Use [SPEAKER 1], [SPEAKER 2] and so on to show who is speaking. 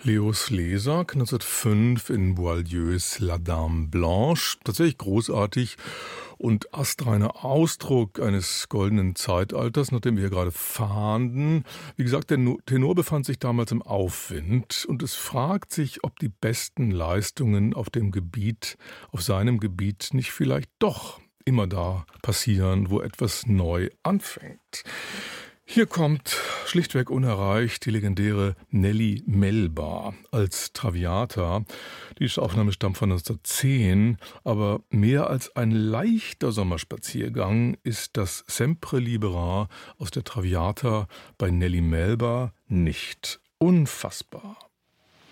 [SPEAKER 1] Leos Lesak 1905 in Boieldieu's La Dame Blanche. Tatsächlich großartig und astreiner Ausdruck eines goldenen Zeitalters, nach dem wir hier gerade fahnden. Wie gesagt, der Tenor befand sich damals im Aufwind und es fragt sich, ob die besten Leistungen auf seinem Gebiet nicht vielleicht doch immer da passieren, wo etwas neu anfängt. Hier kommt schlichtweg unerreicht die legendäre Nellie Melba als Traviata. Die Aufnahme stammt von 1910, aber mehr als ein leichter Sommerspaziergang ist das Sempre Libera aus der Traviata bei Nellie Melba nicht. Unfassbar.